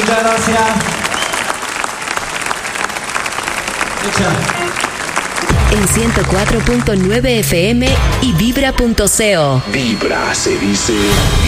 Muchas gracias. En 104.9 FM y vibra.co. Vibra se dice.